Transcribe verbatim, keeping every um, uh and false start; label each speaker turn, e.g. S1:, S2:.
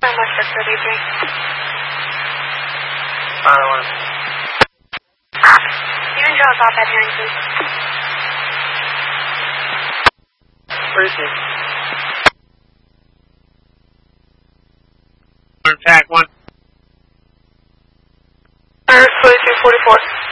S1: I'm with six thirty-three.
S2: Fire one.
S1: Steven Jones off at hearing, please.
S2: Receive. Pack one.
S1: Earth twenty-two forty-four.